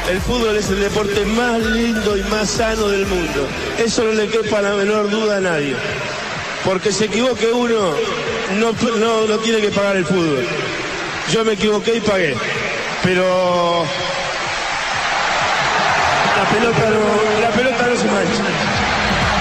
El fútbol es el deporte más lindo y más sano del mundo. Eso no le quepa la menor duda a nadie. Porque se equivoque uno, no tiene que pagar el fútbol. Yo me equivoqué y pagué. Pero la pelota